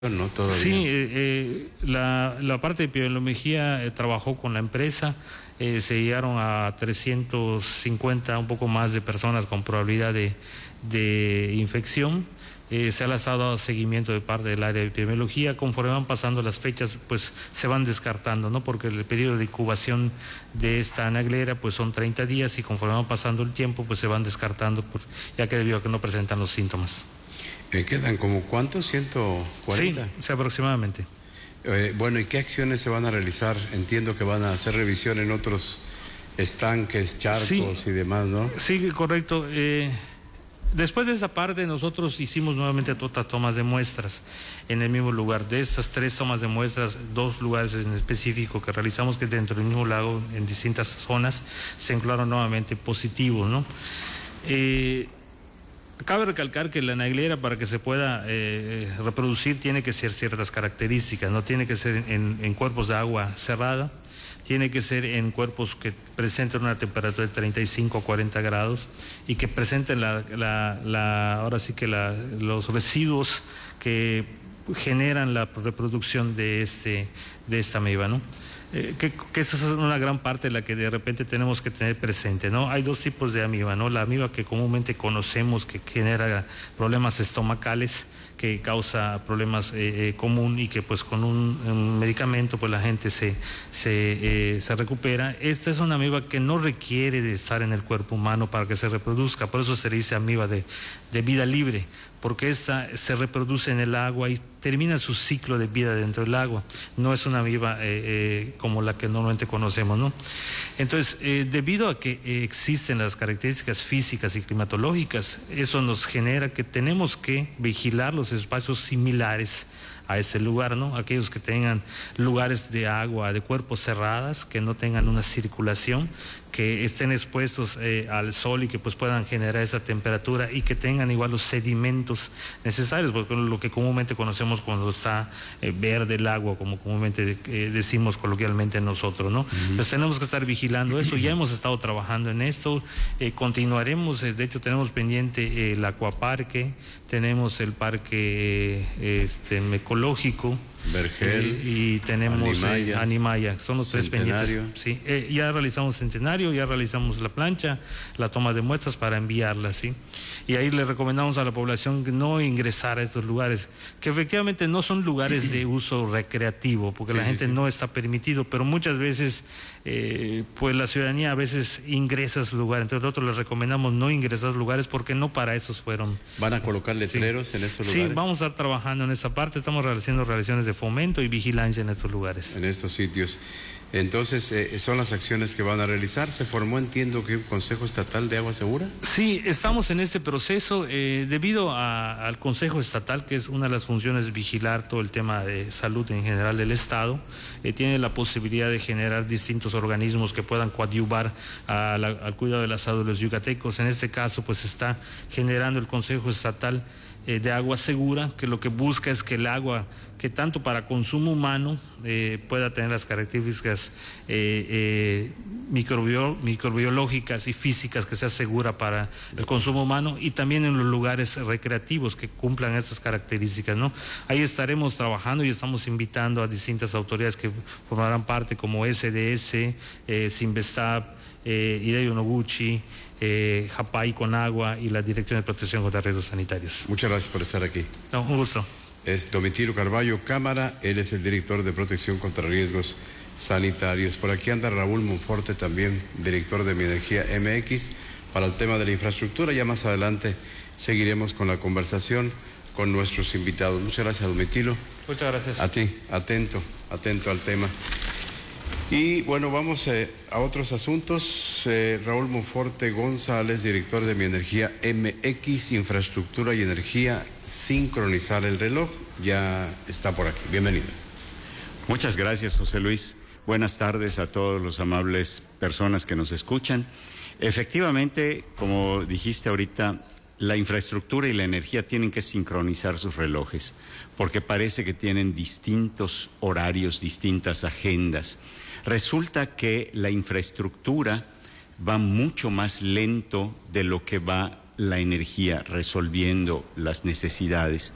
No, todavía. Sí, la parte de epidemiología trabajó con la empresa, se llegaron a 350, un poco más de personas con probabilidad de infección. Se ha dado seguimiento de parte del área de epidemiología. Conforme van pasando las fechas, pues se van descartando, ¿no? Porque el periodo de incubación de esta anaglera pues son 30 días y conforme van pasando el tiempo, pues se van descartando, ya que debido a que no presentan los síntomas. ¿Quedan como cuántos? 140. Sí, aproximadamente. Bueno, ¿y qué acciones se van a realizar? Entiendo que van a hacer revisión en otros estanques, charcos y demás, ¿no? Sí, correcto. Después de esta parte nosotros hicimos nuevamente otras tomas de muestras en el mismo lugar. De estas 3 tomas de muestras, 2 lugares en específico que realizamos que dentro del mismo lago, en distintas zonas, se encontraron nuevamente positivos, ¿no? Cabe recalcar que la anaglera, para que se pueda reproducir, tiene que ser ciertas características, no tiene que ser en cuerpos de agua cerrada, tiene que ser en cuerpos que presenten una temperatura de 35 a 40 grados y que presenten ahora sí que los residuos que generan la reproducción de esta ameba, ¿no? Que esa es una gran parte de la que de repente tenemos que tener presente, ¿no? Hay 2 tipos de amiba, ¿no? La amiba que comúnmente conocemos, que genera problemas estomacales, que causa problemas común y que pues con un medicamento pues la gente se recupera. Esta es una amiba que no requiere de estar en el cuerpo humano para que se reproduzca, por eso se dice amiba de vida libre, porque esta se reproduce en el agua y termina su ciclo de vida dentro del agua. No es una amiba como la que normalmente conocemos, ¿no? Entonces, debido a que existen las características físicas y climatológicas, eso nos genera que tenemos que vigilar los espacios similares a ese lugar, ¿no? Aquellos que tengan lugares de agua, de cuerpos cerradas, que no tengan una circulación, que estén expuestos al sol y que pues puedan generar esa temperatura y que tengan igual los sedimentos necesarios, porque lo que comúnmente conocemos cuando está verde el agua, como comúnmente decimos coloquialmente nosotros, ¿no? Entonces tenemos que estar vigilando eso. Ya hemos estado trabajando en esto, continuaremos, de hecho tenemos pendiente el acuaparque, tenemos el parque ecológico, Vergel, y tenemos Animaya, son los 3 pendientes. Sí, ya realizamos Centenario, ya realizamos la plancha, la toma de muestras para enviarla, ¿sí? Y ahí le recomendamos a la población que no ingresar a estos lugares, que efectivamente no son lugares de uso recreativo, porque la gente no está permitido, pero muchas veces pues la ciudadanía a veces ingresa a esos lugares. Entonces nosotros les recomendamos no ingresar a esos lugares porque no para esos fueron. ¿Van a colocar letreros en esos lugares? Sí, vamos a estar trabajando en esa parte, estamos realizando relaciones de fomento y vigilancia en estos lugares. En estos sitios. Entonces, son las acciones que van a realizar. ¿Se formó, entiendo, que un Consejo Estatal de Agua Segura? Sí, estamos en este proceso debido al Consejo Estatal, que es una de las funciones vigilar todo el tema de salud en general del Estado. Tiene la posibilidad de generar distintos organismos que puedan coadyuvar al cuidado de la salud de los yucatecos. En este caso, pues está generando el Consejo Estatal de Agua Segura, que lo que busca es que el agua, que tanto para consumo humano pueda tener las características microbiológicas y físicas que sea segura para el consumo humano, y también en los lugares recreativos que cumplan estas características, ¿no? Ahí estaremos trabajando y estamos invitando a distintas autoridades que formarán parte, como SDS, Sinvestab, Hideo Noguchi, Japay con Agua y la Dirección de Protección contra Riesgos Sanitarios. Muchas gracias por estar aquí. No, un gusto. Es Domitilo Carballo Cámara, él es el director de Protección contra Riesgos Sanitarios. Por aquí anda Raúl Monforte, también director de Mi Energía MX, para el tema de la infraestructura. Ya más adelante seguiremos con la conversación con nuestros invitados. Muchas gracias, Domitilo. Muchas gracias. A ti, atento al tema. Y bueno, vamos a otros asuntos. Raúl Monforte González, director de Mi Energía MX, Infraestructura y Energía, sincronizar el reloj, ya está por aquí. Bienvenido. Muchas gracias, José Luis. Buenas tardes a todos los amables personas que nos escuchan. Efectivamente, como dijiste ahorita, la infraestructura y la energía tienen que sincronizar sus relojes, porque parece que tienen distintos horarios, distintas agendas. Resulta que la infraestructura va mucho más lento de lo que va la energía resolviendo las necesidades.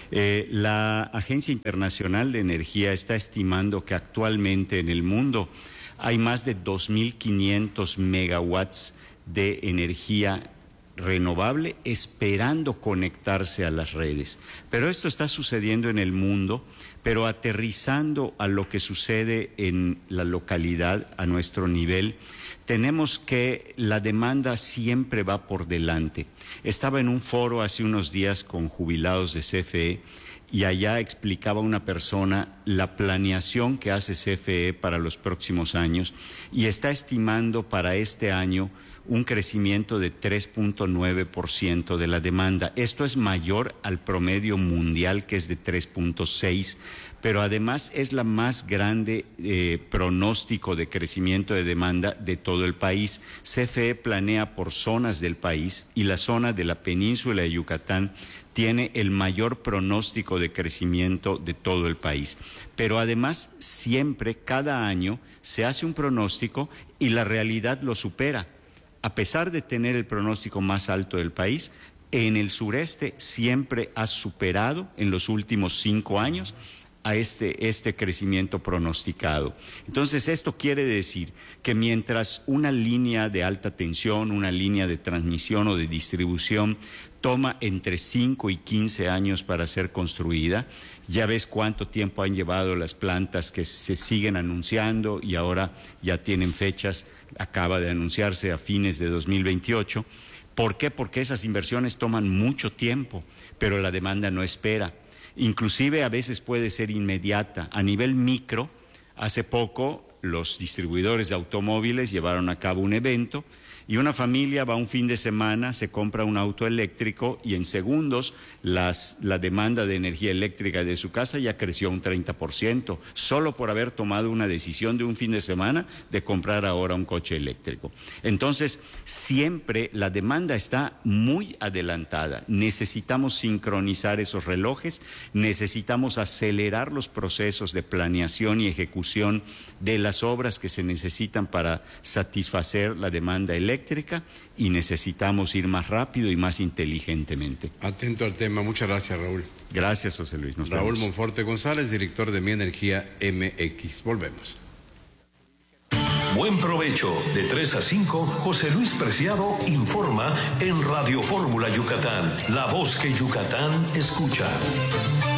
La Agencia Internacional de Energía está estimando que actualmente en el mundo hay más de 2.500 megawatts de energía renovable esperando conectarse a las redes. Pero esto está sucediendo en el mundo, pero aterrizando a lo que sucede en la localidad, a nuestro nivel, tenemos que la demanda siempre va por delante. Estaba en un foro hace unos días con jubilados de CFE y allá explicaba una persona la planeación que hace CFE para los próximos años y está estimando para este año un crecimiento de 3.9% de la demanda. Esto es mayor al promedio mundial, que es de 3.6%, pero además es la más grande pronóstico de crecimiento de demanda de todo el país. CFE planea por zonas del país y la zona de la península de Yucatán tiene el mayor pronóstico de crecimiento de todo el país. Pero además siempre, cada año, se hace un pronóstico y la realidad lo supera. A pesar de tener el pronóstico más alto del país, en el sureste siempre ha superado en los últimos 5 años a este crecimiento pronosticado. Entonces, esto quiere decir que mientras una línea de alta tensión, una línea de transmisión o de distribución toma entre 5 y 15 años para ser construida, ya ves cuánto tiempo han llevado las plantas que se siguen anunciando y ahora ya tienen fechas, acaba de anunciarse a fines de 2028. ¿Por qué? Porque esas inversiones toman mucho tiempo, pero la demanda no espera. Inclusive a veces puede ser inmediata. A nivel micro, hace poco los distribuidores de automóviles llevaron a cabo un evento y una familia va un fin de semana, se compra un auto eléctrico y en segundos la demanda de energía eléctrica de su casa ya creció un 30%, solo por haber tomado una decisión de un fin de semana de comprar ahora un coche eléctrico. Entonces, siempre la demanda está muy adelantada. Necesitamos sincronizar esos relojes, necesitamos acelerar los procesos de planeación y ejecución de las obras que se necesitan para satisfacer la demanda eléctrica y necesitamos ir más rápido y más inteligentemente. Atento al tema. Muchas gracias, Raúl. Gracias, José Luis. Nos Raúl vemos. Monforte González, director de Mi Energía MX. Volvemos. Buen provecho. De 3 a 5, José Luis Preciado informa en Radio Fórmula Yucatán, la voz que Yucatán escucha.